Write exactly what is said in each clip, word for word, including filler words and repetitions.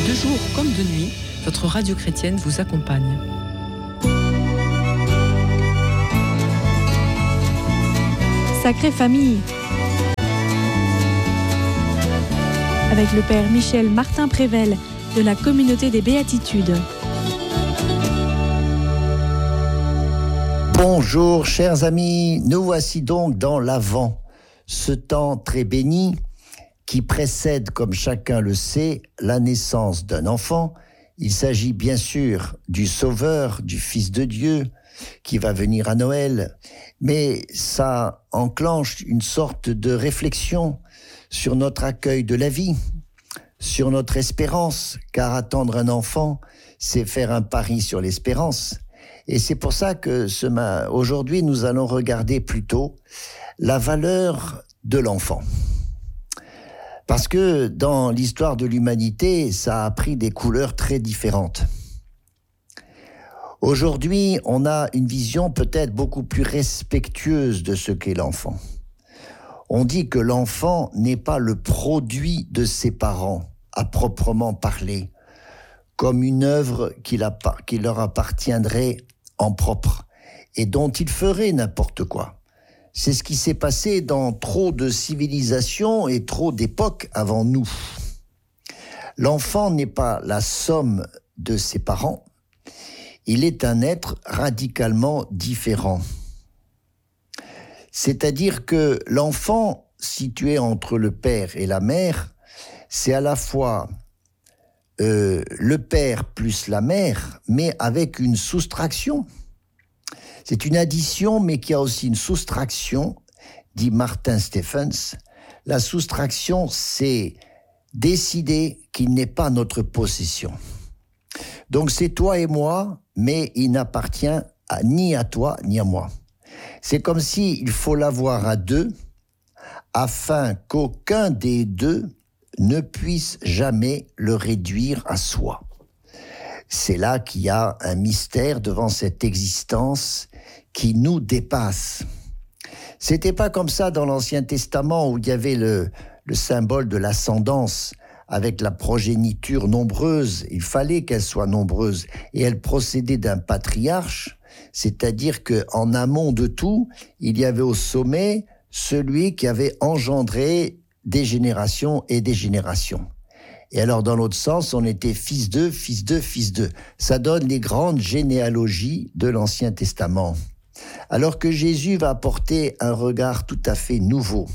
De jour comme de nuit, votre radio chrétienne vous accompagne. Sacrée Famille, avec le Père Michel Martin Prével de la Communauté des Béatitudes. Bonjour chers amis, nous voici donc dans l'Avent, ce temps très béni qui précède, comme chacun le sait, la naissance d'un enfant. Il s'agit bien sûr du Sauveur, du Fils de Dieu, qui va venir à Noël, mais ça enclenche une sorte de réflexion sur notre accueil de la vie, sur notre espérance, car attendre un enfant, c'est faire un pari sur l'espérance. Et c'est pour ça que ce ma... aujourd'hui, nous allons regarder plutôt la valeur de l'enfant. Parce que dans l'histoire de l'humanité, ça a pris des couleurs très différentes. Aujourd'hui, on a une vision peut-être beaucoup plus respectueuse de ce qu'est l'enfant. On dit que l'enfant n'est pas le produit de ses parents, à proprement parler, comme une œuvre qui, la, qui leur appartiendrait en propre et dont ils feraient n'importe quoi. C'est ce qui s'est passé dans trop de civilisations et trop d'époques avant nous. L'enfant n'est pas la somme de ses parents, il est un être radicalement différent. C'est-à-dire que l'enfant, situé entre le père et la mère, c'est à la fois euh, le père plus la mère, mais avec une soustraction. C'est une addition, mais qui a aussi une soustraction, dit Martin Stephens. La soustraction, c'est décider qu'il n'est pas notre possession. Donc c'est toi et moi, mais il n'appartient à, ni à toi ni à moi. C'est comme s'il faut l'avoir à deux, afin qu'aucun des deux ne puisse jamais le réduire à soi. C'est là qu'il y a un mystère devant cette existence qui nous dépasse. C'était pas comme ça dans l'Ancien Testament où il y avait le, le symbole de l'ascendance avec la progéniture nombreuse. Il fallait qu'elle soit nombreuse et elle procédait d'un patriarche, c'est-à-dire qu'en amont de tout, il y avait au sommet celui qui avait engendré des générations et des générations. Et alors, dans l'autre sens, on était fils d'eux, fils d'eux, fils d'eux. Ça donne les grandes généalogies de l'Ancien Testament. Alors que Jésus va apporter un regard tout à fait nouveau.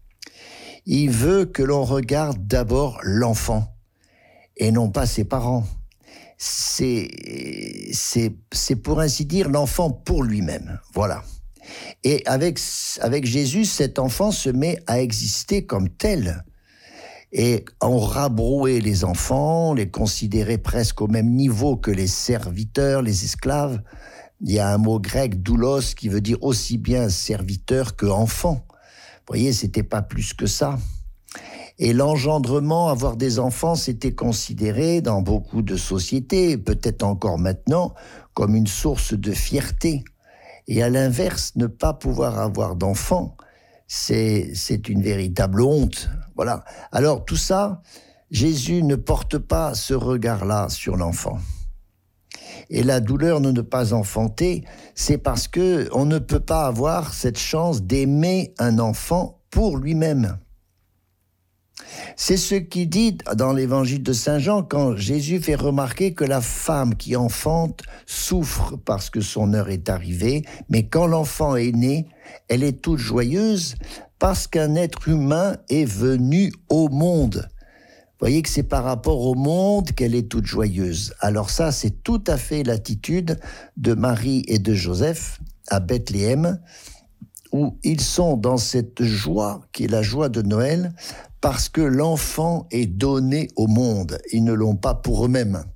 Il veut que l'on regarde d'abord l'enfant et non pas ses parents. C'est, c'est, c'est pour ainsi dire l'enfant pour lui-même. Voilà. Et avec, avec Jésus, cet enfant se met à exister comme tel. Et on rabrouait les enfants, les considérait presque au même niveau que les serviteurs, les esclaves. Il y a un mot grec, doulos, qui veut dire aussi bien serviteur que enfant. Vous voyez, c'était pas plus que ça. Et l'engendrement, avoir des enfants, c'était considéré dans beaucoup de sociétés, peut-être encore maintenant, comme une source de fierté. Et à l'inverse, ne pas pouvoir avoir d'enfants, c'est, c'est une véritable honte. Voilà. Alors tout ça, Jésus ne porte pas ce regard-là sur l'enfant. Et la douleur de ne pas enfanter, c'est parce que on ne peut pas avoir cette chance d'aimer un enfant pour lui-même. C'est ce qu'il dit dans l'évangile de Saint Jean quand Jésus fait remarquer que la femme qui enfante souffre parce que son heure est arrivée, mais quand l'enfant est né, elle est toute joyeuse parce qu'un être humain est venu au monde. Vous voyez que c'est par rapport au monde qu'elle est toute joyeuse. Alors ça, c'est tout à fait l'attitude de Marie et de Joseph à Bethléem, où ils sont dans cette joie qui est la joie de Noël, parce que l'enfant est donné au monde. Ils ne l'ont pas pour eux-mêmes.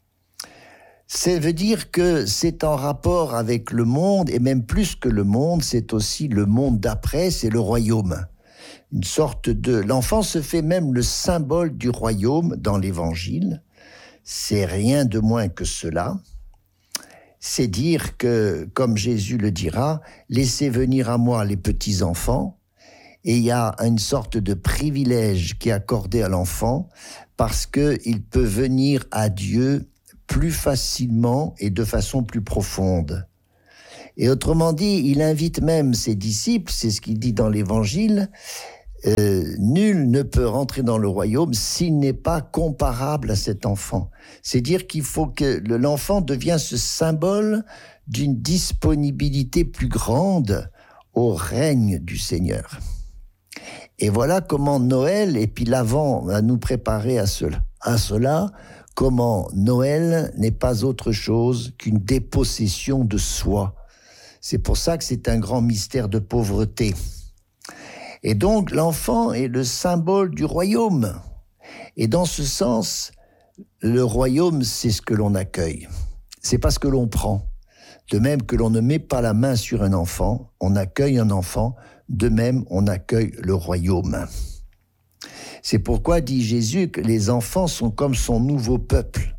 Ça veut dire que c'est en rapport avec le monde, et même plus que le monde, c'est aussi le monde d'après, c'est le royaume. Une sorte de... L'enfant se fait même le symbole du royaume dans l'Évangile. C'est rien de moins que cela. C'est dire que, comme Jésus le dira, « Laissez venir à moi les petits-enfants » Et il y a une sorte de privilège qui est accordé à l'enfant parce qu'il peut venir à Dieu plus facilement et de façon plus profonde. Et autrement dit, il invite même ses disciples, c'est ce qu'il dit dans l'Évangile, euh, nul ne peut rentrer dans le royaume s'il n'est pas comparable à cet enfant. C'est dire qu'il faut que l'enfant devienne ce symbole d'une disponibilité plus grande au règne du Seigneur. Et voilà comment Noël, et puis l'Avent va nous préparer à cela, à cela, comment Noël n'est pas autre chose qu'une dépossession de soi. C'est pour ça que c'est un grand mystère de pauvreté. Et donc l'enfant est le symbole du royaume. Et dans ce sens, le royaume, c'est ce que l'on accueille. C'est pas ce que l'on prend. De même que l'on ne met pas la main sur un enfant, on accueille un enfant, de même on accueille le royaume. C'est pourquoi dit Jésus que les enfants sont comme son nouveau peuple.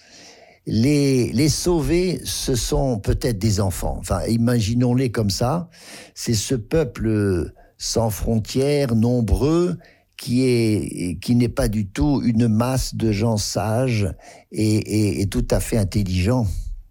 Les, les sauvés, ce sont peut-être des enfants. Enfin, imaginons-les comme ça. C'est ce peuple sans frontières, nombreux, qui est, qui n'est pas du tout une masse de gens sages et, et, et tout à fait intelligents.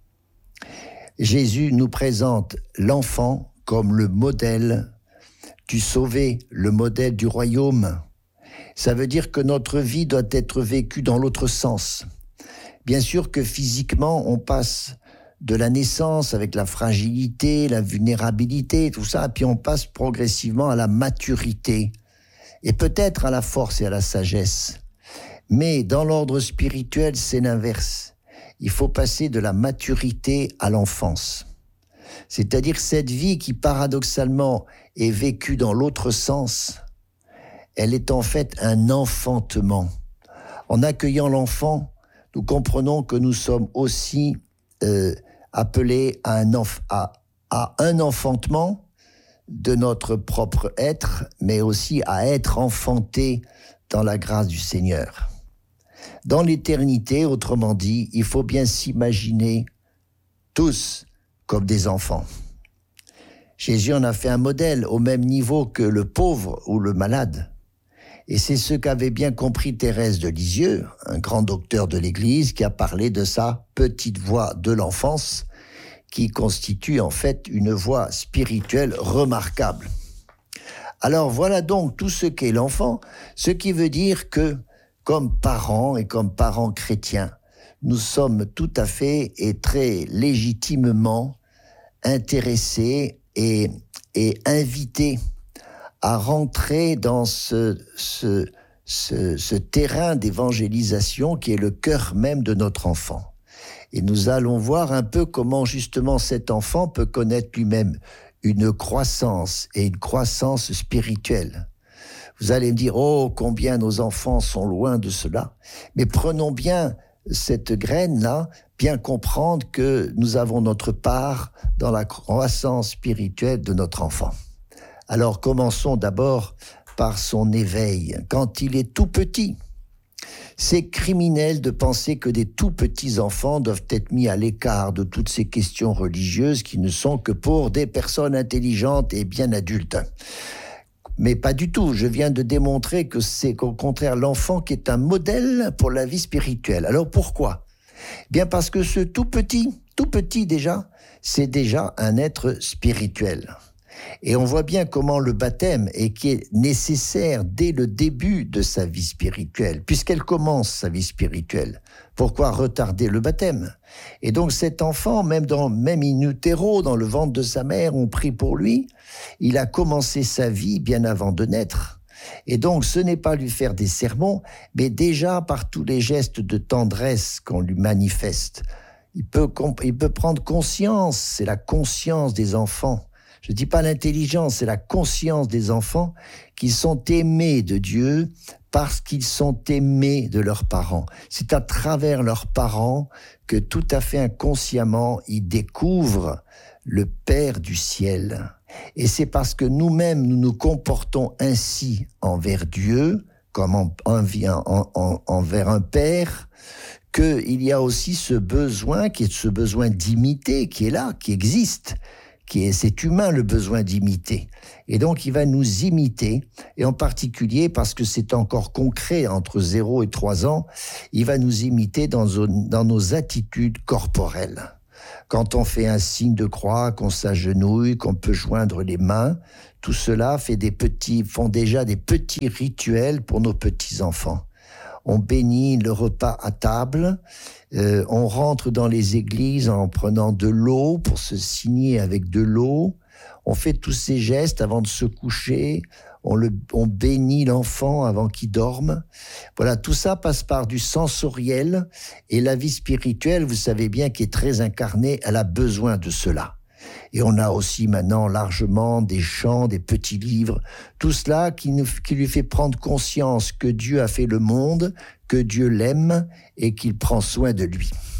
Jésus nous présente l'enfant comme le modèle du sauvé, le modèle du royaume. Ça veut dire que notre vie doit être vécue dans l'autre sens. Bien sûr que physiquement, on passe de la naissance avec la fragilité, la vulnérabilité, tout ça, puis on passe progressivement à la maturité et peut-être à la force et à la sagesse. Mais dans l'ordre spirituel, c'est l'inverse. Il faut passer de la maturité à l'enfance. C'est-à-dire cette vie qui, paradoxalement, est vécue dans l'autre sens, elle est en fait un enfantement. En accueillant l'enfant, nous comprenons que nous sommes aussi euh, appelés à un, enf- à, à un enfantement de notre propre être, mais aussi à être enfantés dans la grâce du Seigneur. Dans l'éternité, autrement dit, il faut bien s'imaginer tous comme des enfants. Jésus en a fait un modèle au même niveau que le pauvre ou le malade. Et c'est ce qu'avait bien compris Thérèse de Lisieux, un grand docteur de l'Église, qui a parlé de sa petite voix de l'enfance, qui constitue en fait une voix spirituelle remarquable. Alors voilà donc tout ce qu'est l'enfant, ce qui veut dire que comme parents et comme parents chrétiens, nous sommes tout à fait et très légitimement intéressés et, et invités à rentrer dans ce, ce, ce, ce terrain d'évangélisation qui est le cœur même de notre enfant. Et nous allons voir un peu comment justement cet enfant peut connaître lui-même une croissance et une croissance spirituelle. Vous allez me dire, oh, combien nos enfants sont loin de cela. Mais prenons bien cette graine-là, bien comprendre que nous avons notre part dans la croissance spirituelle de notre enfant. Alors commençons d'abord par son éveil. Quand il est tout petit, c'est criminel de penser que des tout petits enfants doivent être mis à l'écart de toutes ces questions religieuses qui ne sont que pour des personnes intelligentes et bien adultes. Mais pas du tout. Je viens de démontrer que c'est au contraire l'enfant qui est un modèle pour la vie spirituelle. Alors pourquoi ? Bien parce que ce tout petit, tout petit déjà, c'est déjà un être spirituel. Et on voit bien comment le baptême est, qui est nécessaire dès le début de sa vie spirituelle, puisqu'elle commence sa vie spirituelle. Pourquoi retarder le baptême ? Et donc cet enfant, même, dans, même in utero, dans le ventre de sa mère, on prie pour lui, il a commencé sa vie bien avant de naître. Et donc ce n'est pas lui faire des sermons, mais déjà par tous les gestes de tendresse qu'on lui manifeste. Il peut, il peut prendre conscience, c'est la conscience des enfants. Je ne dis pas l'intelligence, c'est la conscience des enfants qu'ils sont aimés de Dieu parce qu'ils sont aimés de leurs parents. C'est à travers leurs parents que tout à fait inconsciemment, ils découvrent le Père du ciel. Et c'est parce que nous-mêmes, nous nous comportons ainsi envers Dieu, comme en, en, en, en, envers un Père, qu'il y a aussi ce besoin, qui est ce besoin d'imiter, qui est là, qui existe, qui est, c'est humain le besoin d'imiter. Et donc il va nous imiter, et en particulier parce que c'est encore concret entre zéro et trois ans, il va nous imiter dans, dans nos attitudes corporelles. Quand on fait un signe de croix, qu'on s'agenouille, qu'on peut joindre les mains, tout cela fait des petits, font déjà des petits rituels pour nos petits-enfants. On bénit le repas à table, euh, on rentre dans les églises en prenant de l'eau pour se signer avec de l'eau, on fait tous ces gestes avant de se coucher, on, le, on bénit l'enfant avant qu'il dorme. Voilà, tout ça passe par du sensoriel, et la vie spirituelle, vous savez bien, qui est très incarnée, elle a besoin de cela. Et on a aussi maintenant largement des chants, des petits livres, tout cela qui, nous, qui lui fait prendre conscience que Dieu a fait le monde, que Dieu l'aime et qu'il prend soin de lui.